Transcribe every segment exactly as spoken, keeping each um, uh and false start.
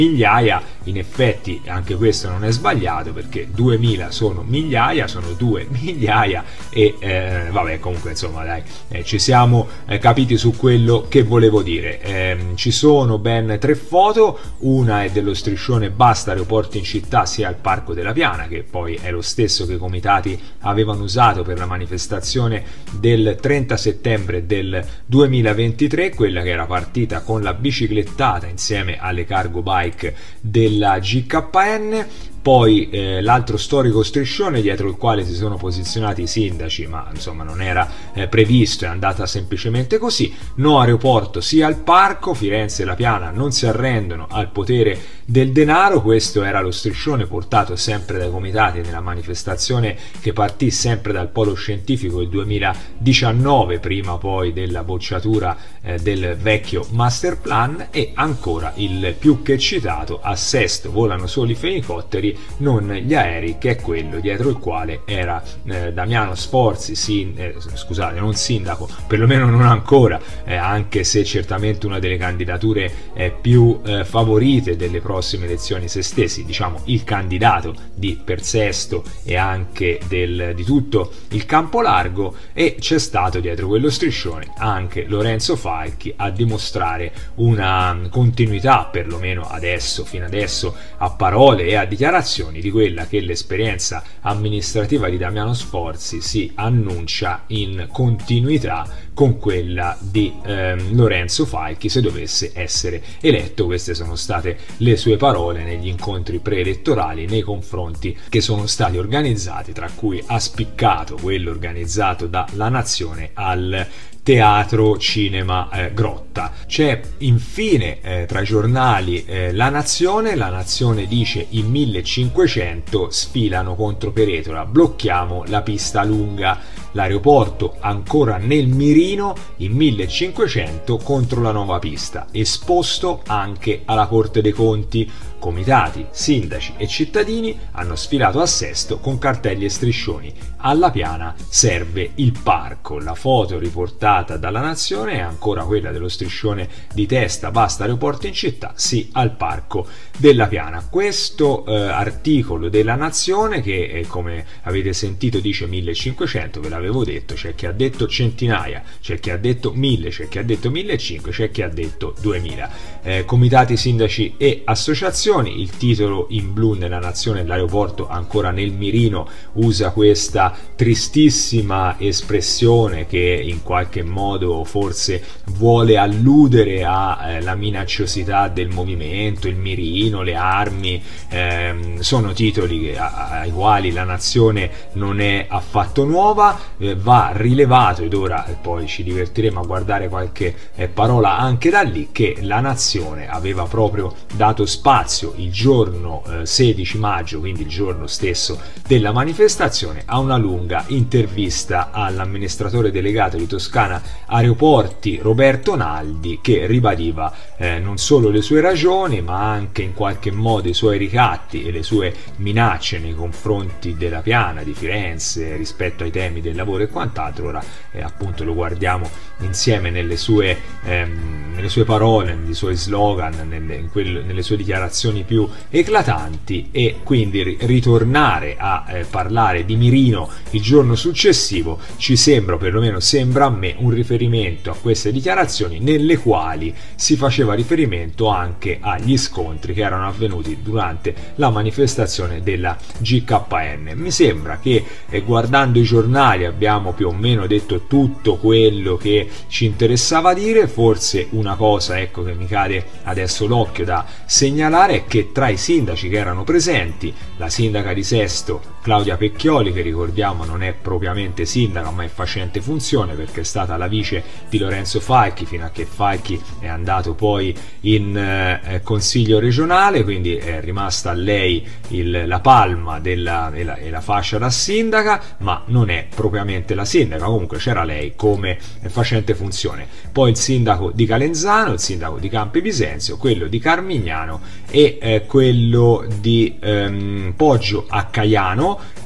migliaia. In effetti anche questo non è sbagliato, perché duemila sono migliaia, sono due migliaia e eh, vabbè, comunque insomma dai, eh, ci siamo eh, capiti su quello che volevo dire. Eh, ci sono ben tre foto, una è dello striscione Basta aeroporti in città sia al Parco della Piana, che poi è lo stesso che i comitati avevano usato per la manifestazione del trenta settembre del duemilaventitré, quella che era partita con la biciclettata insieme alle cargo bike della G K N. Poi eh, l'altro storico striscione dietro il quale si sono posizionati i sindaci, ma insomma non era eh, previsto, è andata semplicemente così. No aeroporto sia al parco, Firenze e la Piana non si arrendono al potere del denaro. Questo era lo striscione portato sempre dai comitati nella manifestazione che partì sempre dal polo scientifico il duemiladiciannove, prima poi della bocciatura eh, del vecchio master plan. E ancora il più che citato: a Sesto volano solo i fenicotteri, non gli aerei, che è quello dietro il quale era eh, Damiano Sforzi, sin, eh, scusate, non sindaco, perlomeno non ancora, eh, anche se certamente una delle candidature eh, più eh, favorite delle prossime elezioni se stessi, diciamo il candidato di per Sesto e anche del, di tutto il campo largo. E c'è stato dietro quello striscione anche Lorenzo Falchi a dimostrare una continuità, perlomeno adesso, fino adesso, a parole e a dichiarazioni, di quella che l'esperienza amministrativa di Damiano Sforzi si annuncia in continuità con quella di ehm, Lorenzo Falchi se dovesse essere eletto. Queste sono state le sue parole negli incontri preelettorali nei confronti che sono stati organizzati, tra cui ha spiccato quello organizzato da La Nazione al Teatro Cinema eh, Grotta. C'è infine eh, tra i giornali eh, La Nazione. La Nazione dice: in millecinquecento sfilano contro Peretola, blocchiamo la pista lunga, l'aeroporto ancora nel mirino, in millecinquecento contro la nuova pista, esposto anche alla Corte dei Conti. Comitati, sindaci e cittadini hanno sfilato a Sesto con cartelli e striscioni: alla Piana serve il parco. La foto riportata dalla Nazione è ancora quella dello striscione di testa: basta aeroporti in città, sì al parco della Piana. Questo eh, articolo della Nazione, che eh, come avete sentito dice millecinquecento, ve l'avevo detto, c'è chi ha detto centinaia, c'è chi ha detto mille, c'è chi ha detto millecinquecento, c'è chi ha detto duemila. Eh, comitati, sindaci e associazioni. Il titolo in blu nella Nazione: l'aeroporto ancora nel mirino, usa questa tristissima espressione che in qualche modo forse vuole alludere alla eh, minacciosità del movimento, il mirino, le armi. Ehm, sono titoli che, a, ai quali la Nazione non è affatto nuova. Eh, va rilevato, ed ora eh, poi ci divertiremo a guardare qualche eh, parola anche da lì, che la Nazione aveva proprio dato spazio il giorno eh, sedici maggio, quindi il giorno stesso della manifestazione, a una lunga intervista all'amministratore delegato di Toscana Aeroporti Roberto Naldi, che ribadiva eh, non solo le sue ragioni ma anche in qualche modo i suoi ricatti e le sue minacce nei confronti della Piana, di Firenze, rispetto ai temi del lavoro e quant'altro. Ora eh, appunto lo guardiamo insieme nelle sue, ehm, nelle sue parole, nei suoi slogan, nelle, in quel, nelle sue dichiarazioni più eclatanti. E quindi ritornare a eh, parlare di mirino il giorno successivo ci sembra, o perlomeno sembra a me, un riferimento a queste dichiarazioni nelle quali si faceva riferimento anche agli scontri che erano avvenuti durante la manifestazione della G K N. Mi sembra che eh, guardando i giornali abbiamo più o meno detto tutto quello che ci interessava dire. Forse una cosa, ecco, che mi cade adesso l'occhio da segnalare è che tra i sindaci che erano presenti, la sindaca di Sesto Claudia Pecchioli, che ricordiamo non è propriamente sindaca ma è facente funzione perché è stata la vice di Lorenzo Falchi fino a che Falchi è andato poi in eh, consiglio regionale, quindi è rimasta a lei il, la palma della, e, la, e la fascia da sindaca, ma non è propriamente la sindaca, comunque c'era lei come facente funzione. Poi il sindaco di Calenzano, il sindaco di Campi Bisenzio, quello di Carmignano e eh, quello di ehm, Poggio a Caiano, che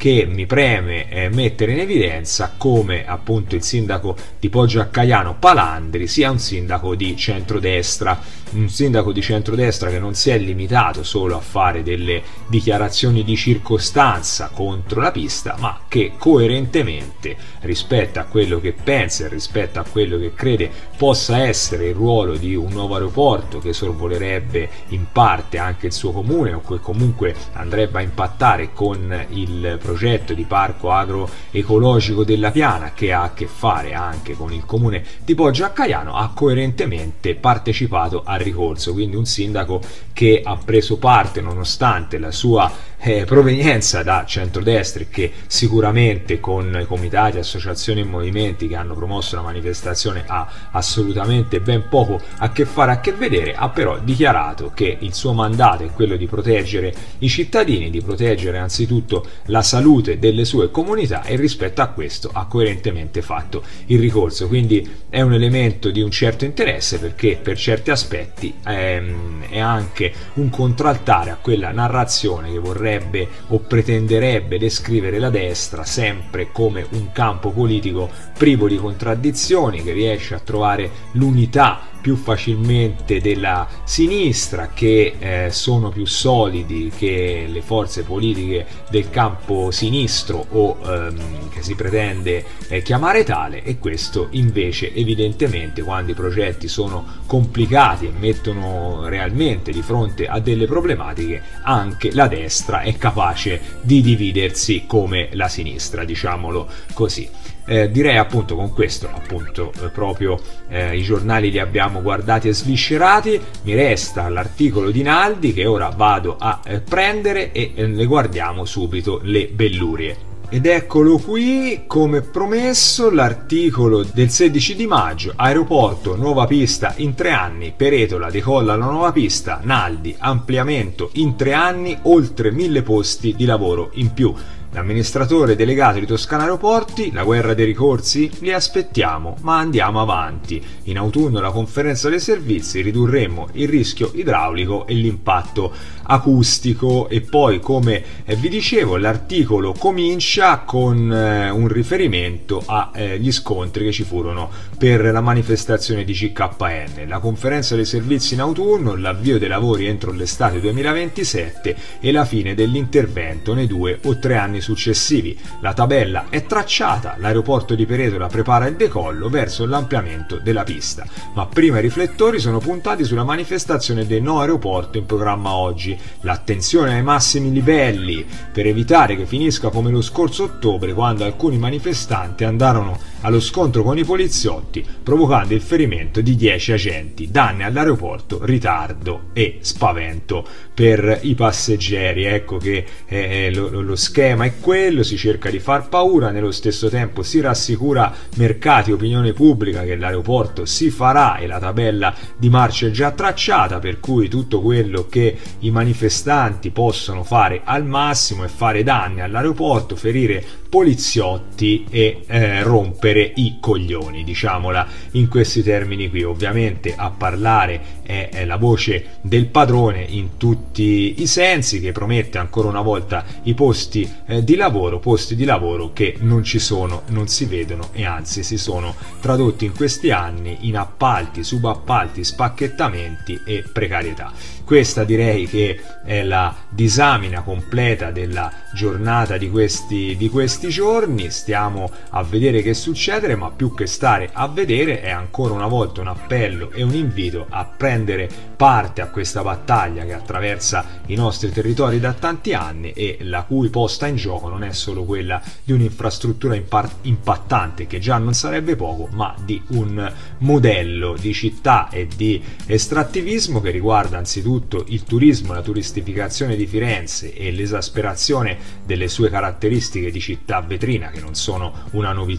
che mi preme eh, mettere in evidenza come appunto il sindaco di Poggio a Caiano Palandri sia un sindaco di centrodestra, un sindaco di centrodestra che non si è limitato solo a fare delle dichiarazioni di circostanza contro la pista, ma che coerentemente rispetto a quello che pensa e rispetto a quello che crede possa essere il ruolo di un nuovo aeroporto che sorvolerebbe in parte anche il suo comune o che comunque andrebbe a impattare con il progetto di parco agroecologico della Piana, che ha a che fare anche con il comune di Poggio a Caiano, ha coerentemente partecipato al ricorso. Quindi un sindaco che ha preso parte, nonostante la sua eh, provenienza da centrodestra, e che sicuramente con comitati, associazioni e movimenti che hanno promosso la manifestazione ha assolutamente ben poco a che fare, a che vedere, ha però dichiarato che il suo mandato è quello di proteggere i cittadini, di proteggere anzitutto la salute delle sue comunità, e rispetto a questo ha coerentemente fatto il ricorso. Quindi è un elemento di un certo interesse, perché per certi aspetti ehm, è anche un contraltare a quella narrazione che vorrebbe o pretenderebbe descrivere la destra sempre come un campo politico privo di contraddizioni, che riesce a trovare l'unità più facilmente della sinistra, che eh, sono più solidi che le forze politiche del campo sinistro o ehm, che si pretende eh, chiamare tale. E questo invece evidentemente, quando i progetti sono complicati e mettono realmente di fronte a delle problematiche, anche la destra è capace di dividersi come la sinistra, diciamolo così. Eh, direi appunto con questo appunto eh, proprio eh, i giornali li abbiamo guardati e sviscerati. Mi resta l'articolo di Naldi che ora vado a eh, prendere e eh, ne guardiamo subito le bellurie. Ed eccolo qui, come promesso, l'articolo del sedici di maggio. Aeroporto, nuova pista in tre anni, Peretola decolla la nuova pista, Naldi, ampliamento in tre anni, oltre mille posti di lavoro in più. L'amministratore delegato di Toscana Aeroporti: la guerra dei ricorsi? Li aspettiamo, ma andiamo avanti. In autunno la conferenza dei servizi, ridurremo il rischio idraulico e l'impatto acustico. E poi, come vi dicevo, l'articolo comincia con eh, un riferimento agli eh, scontri che ci furono per la manifestazione di C K N. La conferenza dei servizi in autunno, l'avvio dei lavori entro l'estate duemilaventisette e la fine dell'intervento nei due o tre anni successivi. La tabella è tracciata, l'aeroporto di Peretola prepara il decollo verso l'ampliamento della pista, ma prima i riflettori sono puntati sulla manifestazione del No Aeroporto in programma oggi. L'attenzione ai massimi livelli per evitare che finisca come lo scorso ottobre, quando alcuni manifestanti andarono allo scontro con i poliziotti, provocando il ferimento di dieci agenti, danni all'aeroporto, ritardo e spavento per i passeggeri. Ecco che eh, lo, lo schema è quello, si cerca di far paura, nello stesso tempo si rassicura mercati e opinione pubblica che l'aeroporto si farà e la tabella di marcia è già tracciata, per cui tutto quello che i manifestanti possono fare al massimo è fare danni all'aeroporto, ferire poliziotti e eh, rompere i coglioni, diciamola in questi termini qui. Ovviamente a parlare è, è la voce del padrone in tutti i sensi, che promette ancora una volta i posti eh, di lavoro, posti di lavoro che non ci sono, non si vedono e anzi si sono tradotti in questi anni in appalti, subappalti, spacchettamenti e precarietà. Questa direi che è la disamina completa della giornata di questi, di questi giorni. Stiamo a vedere che succede, ma più che stare a vedere è ancora una volta un appello e un invito a prendere parte a questa battaglia che attraversa i nostri territori da tanti anni e la cui posta in gioco non è solo quella di un'infrastruttura impattante, che già non sarebbe poco, ma di un modello di città e di estrattivismo che riguarda anzitutto il turismo, la turistificazione di Firenze e l'esasperazione delle sue caratteristiche di città vetrina, che non sono una novità ma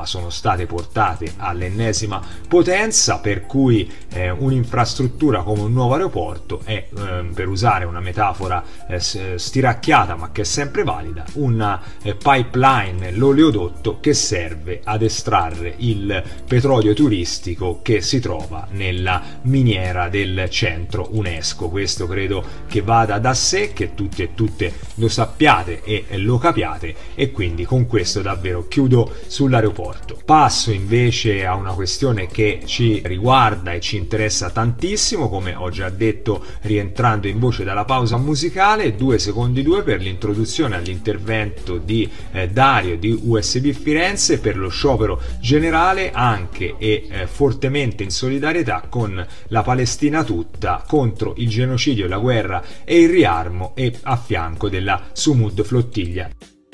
sono state portate all'ennesima potenza, per cui eh, un'infrastruttura come un nuovo aeroporto è, eh, per usare una metafora eh, stiracchiata ma che è sempre valida, una eh, pipeline, l'oleodotto che serve ad estrarre il petrolio turistico che si trova nella miniera del centro UNESCO. Questo credo che vada da sé, che tutti e tutte lo sappiate e lo capiate, e quindi con questo davvero chiudo sull'aeroporto. Passo invece a una questione che ci riguarda e ci interessa tantissimo, come ho già detto rientrando in voce dalla pausa musicale. Due secondi due per l'introduzione all'intervento di eh, Dario di U S B Firenze per lo sciopero generale, anche e eh, fortemente in solidarietà con la Palestina tutta, contro il genocidio, la guerra e il riarmo, e a fianco della Sumud Flottiglia.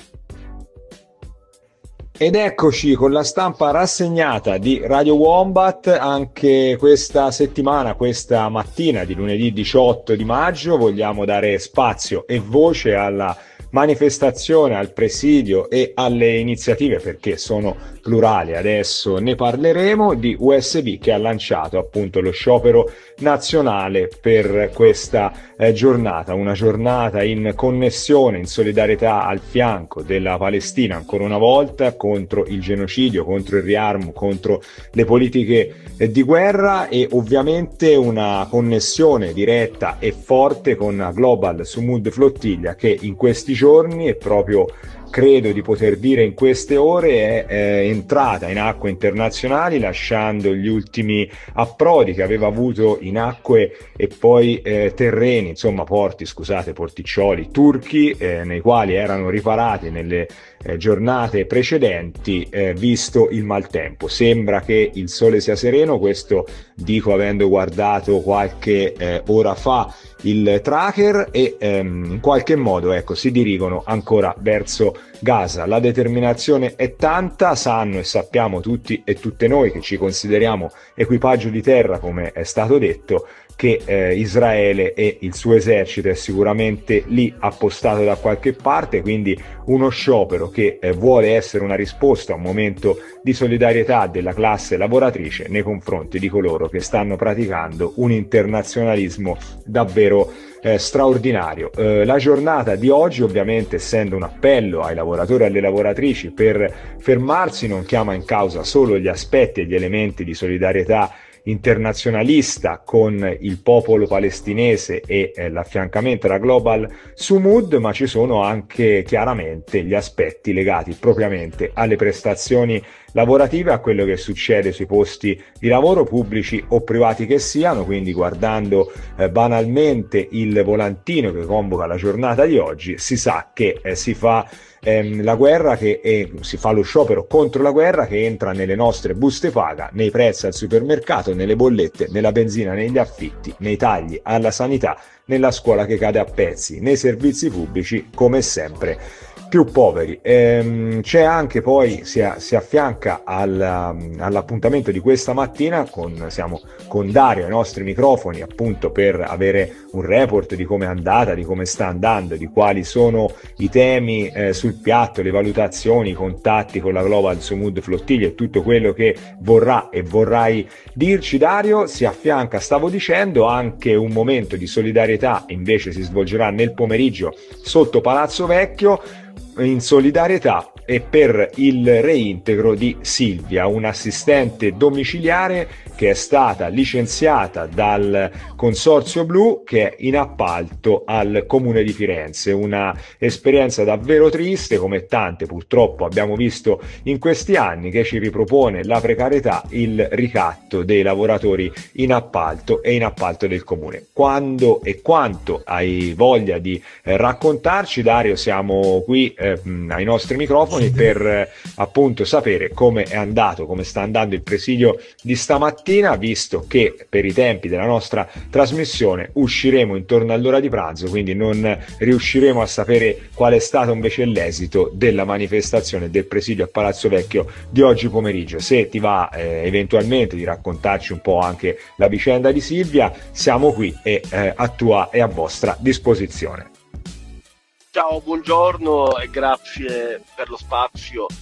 Ed eccoci con la stampa rassegnata di Radio Wombat anche questa settimana, questa mattina di lunedì diciotto di maggio. Vogliamo dare spazio e voce alla manifestazione, al presidio e alle iniziative, perché sono plurali, adesso ne parleremo, di U S B, che ha lanciato appunto lo sciopero nazionale per questa eh, giornata, una giornata in connessione, in solidarietà al fianco della Palestina ancora una volta, contro il genocidio, contro il riarmo, contro le politiche eh, di guerra, e ovviamente una connessione diretta e forte con la Global Sumud Flottiglia, che in questi giorni, e proprio credo di poter dire in queste ore, è eh, entrata in acque internazionali, lasciando gli ultimi approdi che aveva avuto in acque e poi eh, terreni, insomma porti, scusate, porticcioli turchi, eh, nei quali erano riparati nelle eh, giornate precedenti, eh, visto il maltempo. Sembra che il sole sia sereno, questo dico avendo guardato qualche eh, ora fa il tracker, e ehm, in qualche modo ecco si dirigono ancora verso Gaza. La determinazione è tanta, sanno e sappiamo tutti e tutte noi che ci consideriamo equipaggio di terra, come è stato detto, che eh, Israele e il suo esercito è sicuramente lì appostato da qualche parte, quindi uno sciopero che eh, vuole essere una risposta a un momento di solidarietà della classe lavoratrice nei confronti di coloro che stanno praticando un internazionalismo davvero eh, straordinario. Eh, la giornata di oggi, ovviamente, essendo un appello ai lavoratori e alle lavoratrici per fermarsi, non chiama in causa solo gli aspetti e gli elementi di solidarietà internazionalista con il popolo palestinese e eh, l'affiancamento alla Global Sumud, ma ci sono anche chiaramente gli aspetti legati propriamente alle prestazioni lavorative, a quello che succede sui posti di lavoro pubblici o privati che siano. Quindi, guardando eh, banalmente il volantino che convoca la giornata di oggi, si sa che eh, si fa ehm, la guerra, che è, si fa lo sciopero contro la guerra, che entra nelle nostre buste paga, nei prezzi al supermercato, nelle bollette, nella benzina, negli affitti, nei tagli alla sanità, nella scuola che cade a pezzi, nei servizi pubblici, come sempre più poveri. Ehm, c'è anche poi, si, a, si affianca al, all'appuntamento di questa mattina, con, siamo con Dario ai nostri microfoni appunto per avere un report di come è andata, di come sta andando, di quali sono i temi eh, sul piatto, le valutazioni, i contatti con la Global Sumud Flottiglia e tutto quello che vorrà e vorrai dirci. Dario, si affianca, stavo dicendo, anche un momento di solidarietà, invece si svolgerà nel pomeriggio sotto Palazzo Vecchio, in solidarietà e per il reintegro di Silvia, un'assistente domiciliare che è stata licenziata dal Consorzio Blu, che è in appalto al Comune di Firenze. Una esperienza davvero triste, come tante purtroppo abbiamo visto in questi anni, che ci ripropone la precarietà, il ricatto dei lavoratori in appalto e in appalto del Comune. Quando e quanto hai voglia di eh, raccontarci, Dario, siamo qui eh, ai nostri microfoni per eh, appunto sapere come è andato, come sta andando il presidio di stamattina, visto che per i tempi della nostra trasmissione usciremo intorno all'ora di pranzo, quindi non riusciremo a sapere qual è stato invece l'esito della manifestazione del presidio a Palazzo Vecchio di oggi pomeriggio. Se ti va eh, eventualmente di raccontarci un po' anche la vicenda di Silvia, siamo qui e eh, a tua e a vostra disposizione. Ciao, buongiorno e grazie per lo spazio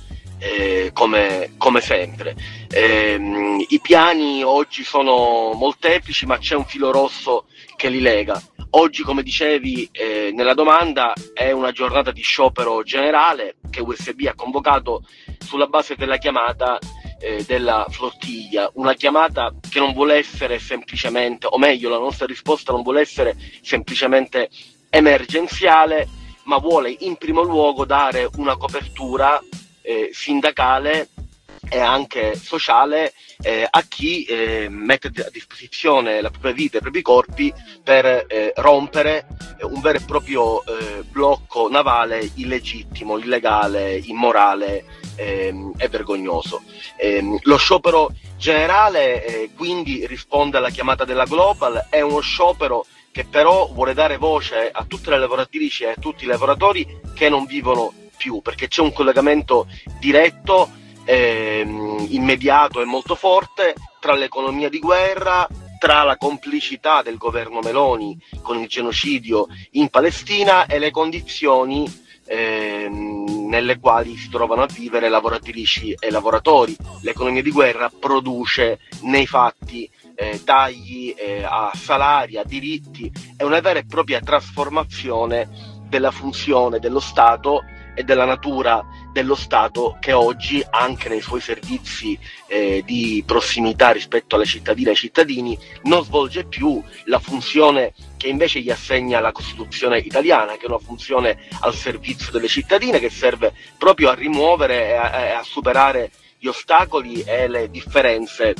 eh, come, come sempre. Eh, I piani oggi sono molteplici, ma c'è un filo rosso che li lega. Oggi, come dicevi eh, nella domanda, è una giornata di sciopero generale che U S B ha convocato sulla base della chiamata eh, della flottiglia, una chiamata che non vuole essere semplicemente, o meglio, la nostra risposta non vuole essere semplicemente emergenziale, ma vuole in primo luogo dare una copertura eh, sindacale e anche sociale eh, a chi eh, mette a disposizione la propria vita e i propri corpi per eh, rompere eh, un vero e proprio eh, blocco navale illegittimo, illegale, immorale ehm, e vergognoso. Ehm, lo sciopero generale eh, quindi risponde alla chiamata della Global, è uno sciopero che però vuole dare voce a tutte le lavoratrici e a tutti i lavoratori che non vivono più, perché c'è un collegamento diretto, ehm, immediato e molto forte tra l'economia di guerra, tra la complicità del governo Meloni con il genocidio in Palestina e le condizioni ehm, nelle quali si trovano a vivere lavoratrici e lavoratori. L'economia di guerra produce nei fatti eh, tagli eh, a salari, a diritti, è una vera e propria trasformazione della funzione dello Stato e della natura dello Stato, che oggi anche nei suoi servizi eh, di prossimità rispetto alle cittadine e ai cittadini non svolge più la funzione che invece gli assegna la Costituzione italiana, che è una funzione al servizio delle cittadine, che serve proprio a rimuovere e a, e a superare gli ostacoli e le differenze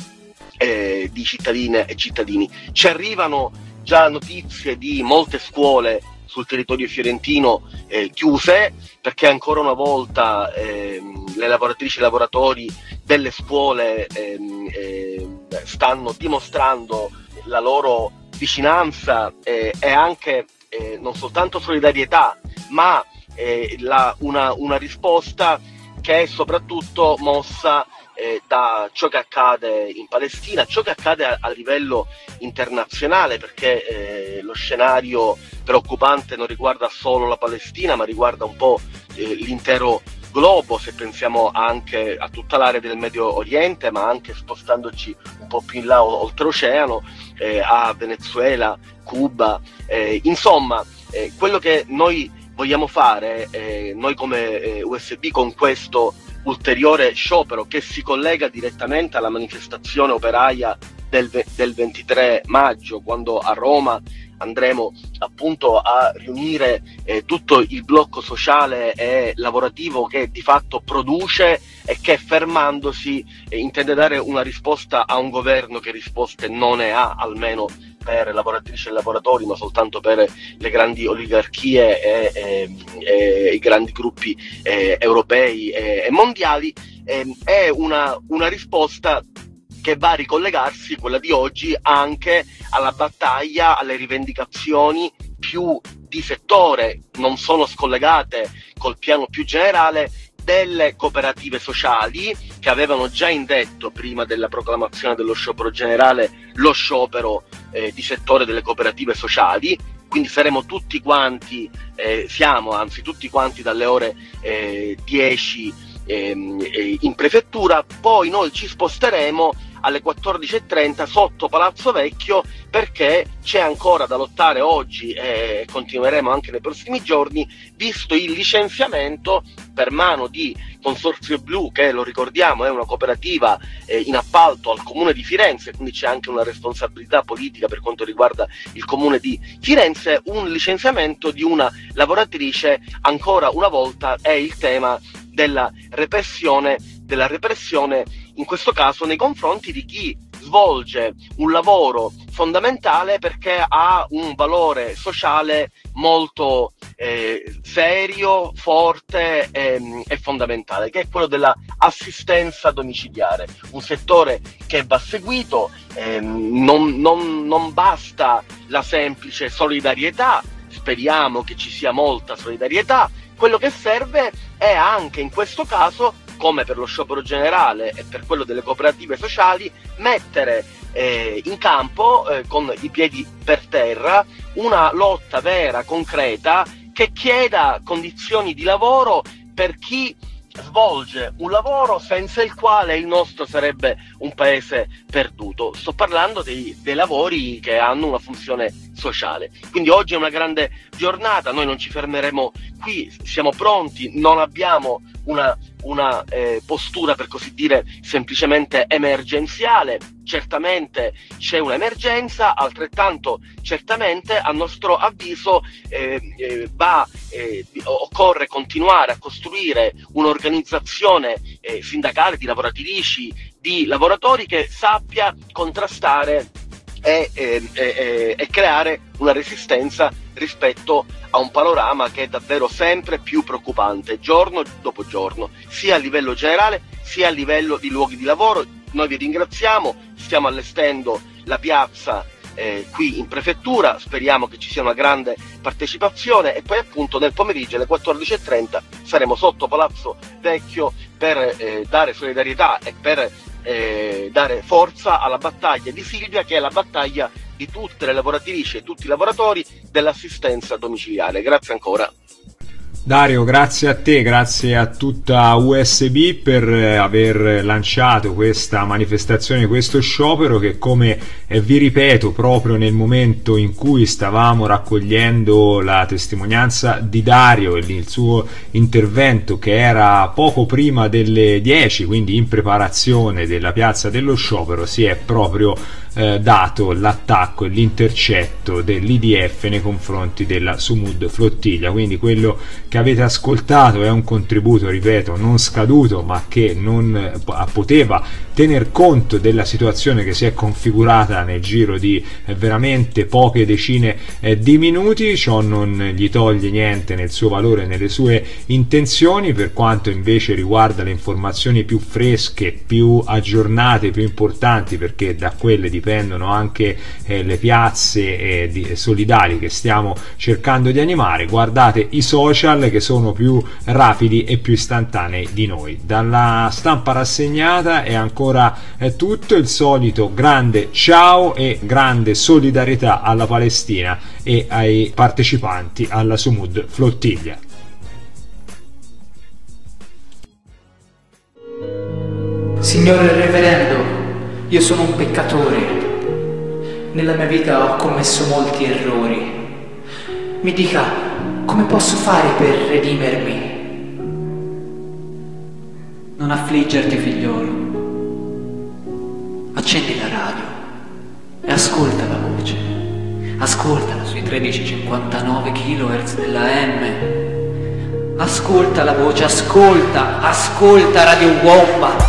eh, di cittadine e cittadini. Ci arrivano già notizie di molte scuole sul territorio fiorentino eh, chiuse, perché ancora una volta ehm, le lavoratrici e i lavoratori delle scuole ehm, eh, stanno dimostrando la loro vicinanza eh, e anche eh, non soltanto solidarietà, ma eh, la, una, una risposta che è soprattutto mossa eh, da ciò che accade in Palestina, ciò che accade a, a livello internazionale, perché eh, lo scenario preoccupante non riguarda solo la Palestina, ma riguarda un po' eh, l'intero globo, se pensiamo anche a tutta l'area del Medio Oriente, ma anche spostandoci un po' più in là oltreoceano, eh, a Venezuela, Cuba, eh, insomma, eh, quello che noi vogliamo fare, eh, noi come eh, U S B, con questo ulteriore sciopero che si collega direttamente alla manifestazione operaia del, del ventitré maggio, quando a Roma andremo appunto a riunire eh, tutto il blocco sociale e lavorativo che di fatto produce e che, fermandosi, eh, intende dare una risposta a un governo che risposte non ne ha, almeno per lavoratrici e lavoratori, ma soltanto per le grandi oligarchie e, e, e i grandi gruppi eh, europei e, e mondiali. Eh, è una, una risposta che va a ricollegarsi, quella di oggi, anche alla battaglia, alle rivendicazioni più di settore, non sono scollegate col piano più generale, delle cooperative sociali che avevano già indetto, prima della proclamazione dello sciopero generale, lo sciopero eh, di settore delle cooperative sociali. Quindi saremo tutti quanti, eh, siamo anzi tutti quanti dalle ore eh, dieci ehm, eh, in prefettura, poi noi ci sposteremo alle quattordici e trenta sotto Palazzo Vecchio, perché c'è ancora da lottare oggi e continueremo anche nei prossimi giorni, visto il licenziamento per mano di Consorzio Blu, che lo ricordiamo è una cooperativa eh, in appalto al Comune di Firenze, quindi c'è anche una responsabilità politica per quanto riguarda il Comune di Firenze. Un licenziamento di una lavoratrice, ancora una volta, è il tema della repressione, della repressione in questo caso nei confronti di chi svolge un lavoro fondamentale, perché ha un valore sociale molto eh, serio, forte e, e fondamentale, che è quello dell'assistenza domiciliare, un settore che va seguito. eh, non, non, non basta la semplice solidarietà, speriamo che ci sia molta solidarietà, quello che serve è anche in questo caso, come per lo sciopero generale e per quello delle cooperative sociali, mettere eh, in campo eh, con i piedi per terra una lotta vera, concreta, che chieda condizioni di lavoro per chi svolge un lavoro senza il quale il nostro sarebbe un paese perduto. Sto parlando dei, dei lavori che hanno una funzione sociale. Quindi oggi è una grande giornata, noi non ci fermeremo qui, siamo pronti, non abbiamo una, una eh, postura per così dire semplicemente emergenziale. Certamente c'è un'emergenza, altrettanto certamente a nostro avviso eh, eh, va, eh, occorre continuare a costruire un'organizzazione eh, sindacale di lavoratrici, di lavoratori che sappia contrastare e, e, e, e creare una resistenza rispetto a un panorama che è davvero sempre più preoccupante, giorno dopo giorno, sia a livello generale sia a livello di luoghi di lavoro. Noi vi ringraziamo, stiamo allestendo la piazza eh, qui in prefettura, speriamo che ci sia una grande partecipazione e poi appunto nel pomeriggio alle quattordici e trenta saremo sotto Palazzo Vecchio per eh, dare solidarietà e per eh, dare forza alla battaglia di Silvia, che è la battaglia di tutte le lavoratrici e tutti i lavoratori dell'assistenza domiciliare. Grazie ancora. Dario, grazie a te, grazie a tutta U S B per aver lanciato questa manifestazione, questo sciopero che, come eh, vi ripeto, proprio nel momento in cui stavamo raccogliendo la testimonianza di Dario e il suo intervento, che era poco prima delle dieci, quindi in preparazione della piazza dello sciopero, si è proprio eh, dato l'attacco e l'intercetto dell'I D F nei confronti della Sumud Flottiglia. Quindi quello che avete ascoltato è un contributo, ripeto, non scaduto, ma che non eh, poteva tener conto della situazione che si è configurata nel giro di eh, veramente poche decine eh, di minuti. Ciò non gli toglie niente nel suo valore, nelle sue intenzioni. Per quanto invece riguarda le informazioni più fresche, più aggiornate, più importanti, perché da quelle dipendono anche eh, le piazze eh, di, solidali che stiamo cercando di animare, guardate i social, che sono più rapidi e più istantanei di noi. Dalla stampa rassegnata è ancora è tutto, il solito grande ciao e grande solidarietà alla Palestina e ai partecipanti alla Sumud Flottiglia. Signore Reverendo, io sono un peccatore. Nella mia vita ho commesso molti errori. Mi dica, come posso fare per redimermi? Non affliggerti, figliolo. Accendi la radio e ascolta la voce. Ascoltala sui tredici cinquantanove kilohertz della M. Ascolta la voce, ascolta, ascolta Radio Wombat.